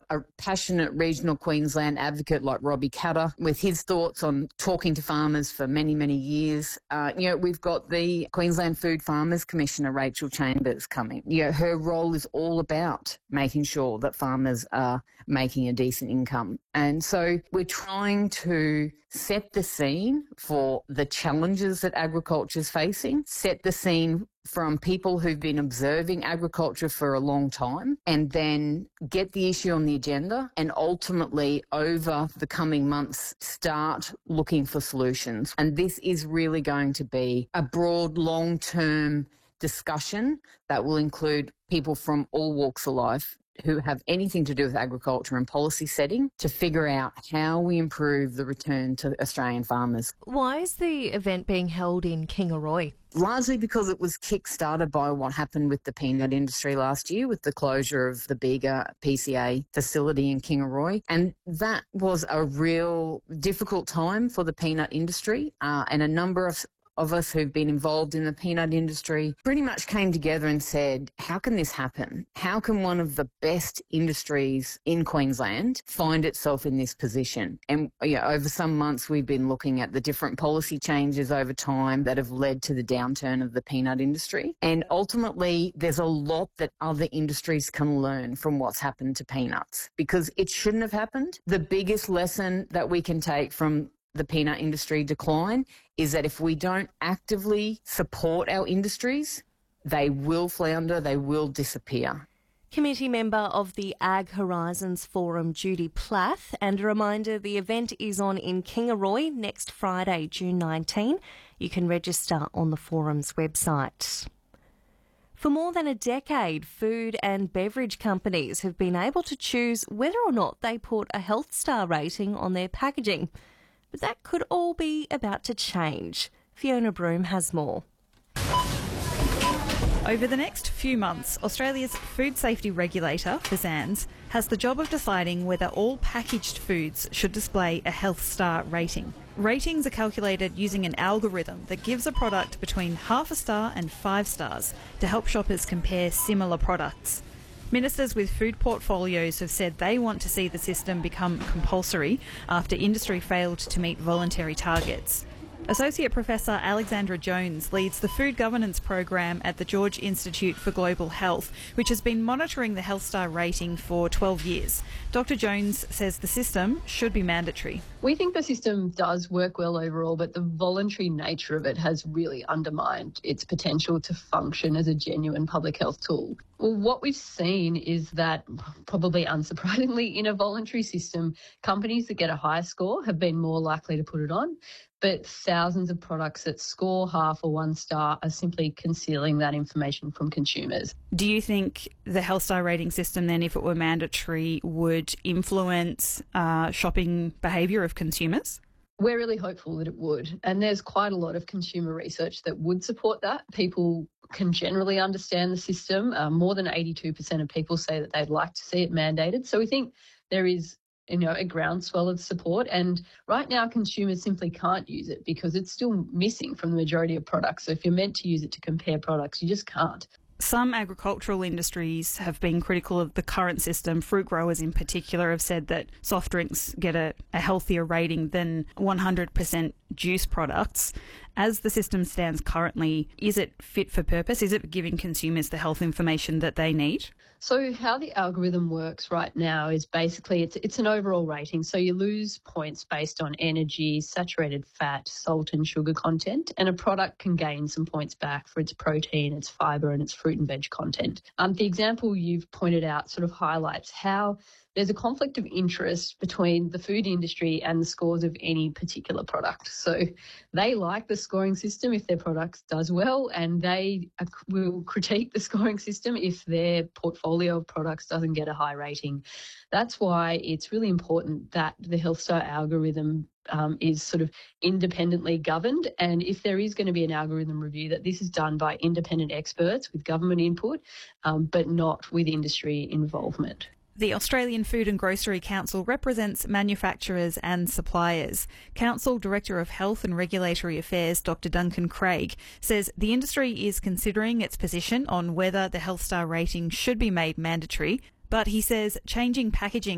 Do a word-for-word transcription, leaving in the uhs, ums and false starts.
a passionate regional Queensland advocate like Robbie Katter with his thoughts on talking to farmers for many, many years. Uh, you know, we've got the Queensland Food Farmers Commissioner, Rachel Chambers, coming. You know, her role is all about making sure that farmers are making a decent income. And so we're trying to set the scene for the challenges that agriculture is facing, set the scene from people who've been observing agriculture for a long time, and then get the issue on the agenda and ultimately over the coming months start looking for solutions. And this is really going to be a broad, long-term discussion that will include people from all walks of life who have anything to do with agriculture and policy setting to figure out how we improve the return to Australian farmers. Why is the event being held in Kingaroy? Largely because it was kick-started by what happened with the peanut industry last year with the closure of the Bega P C A facility in Kingaroy. And that was a real difficult time for the peanut industry, uh, and a number of of us who've been involved in the peanut industry pretty much came together and said, how can this happen? How can one of the best industries in Queensland find itself in this position? And you know, over some months, we've been looking at the different policy changes over time that have led to the downturn of the peanut industry. And ultimately, there's a lot that other industries can learn from what's happened to peanuts because it shouldn't have happened. The biggest lesson that we can take from the peanut industry decline is that if we don't actively support our industries, they will flounder, they will disappear. Committee member of the Ag Horizons Forum, Judy Plath, and a reminder the event is on in Kingaroy next Friday, June nineteenth. You can register on the forum's website. For more than a decade, food and beverage companies have been able to choose whether or not they put a Health Star rating on their packaging. But that could all be about to change. Fiona Broom has more. Over the next few months, Australia's food safety regulator, FSANZ, has the job of deciding whether all packaged foods should display a Health Star rating. Ratings are calculated using an algorithm that gives a product between half a star and five stars to help shoppers compare similar products. Ministers with food portfolios have said they want to see the system become compulsory after industry failed to meet voluntary targets. Associate Professor Alexandra Jones leads the Food Governance Program at the George Institute for Global Health, which has been monitoring the Health Star rating for twelve years. Doctor Jones says the system should be mandatory. We think the system does work well overall, but the voluntary nature of it has really undermined its potential to function as a genuine public health tool. Well, what we've seen is that, probably unsurprisingly, in a voluntary system, companies that get a higher score have been more likely to put it on, but thousands of products that score half or one star are simply concealing that information from consumers. Do you think the Health Star rating system then, if it were mandatory, would influence uh, shopping behaviour of consumers? We're really hopeful that it would, and there's quite a lot of consumer research that would support that. People can generally understand the system. Uh, more than eighty-two percent of people say that they'd like to see it mandated. So we think there is, you know, a groundswell of support. And right now, consumers simply can't use it because it's still missing from the majority of products. So if you're meant to use it to compare products, you just can't. Some agricultural industries have been critical of the current system. Fruit growers in particular have said that soft drinks get a, a healthier rating than one hundred percent juice products. As the system stands currently, is it fit for purpose? Is it giving consumers the health information that they need? So how the algorithm works right now is basically it's it's an overall rating. So you lose points based on energy, saturated fat, salt and sugar content, and a product can gain some points back for its protein, its fibre and its fruit and veg content. Um, the example you've pointed out sort of highlights how there's a conflict of interest between the food industry and the scores of any particular product. So they like the scoring system if their product does well, and they will critique the scoring system if their portfolio of products doesn't get a high rating. That's why it's really important that the Health Star algorithm um, is sort of independently governed. And if there is going to be an algorithm review, that this is done by independent experts with government input, um, but not with industry involvement. The Australian Food and Grocery Council represents manufacturers and suppliers. Council Director of Health and Regulatory Affairs, Doctor Duncan Craig, says the industry is considering its position on whether the Health Star rating should be made mandatory, but he says changing packaging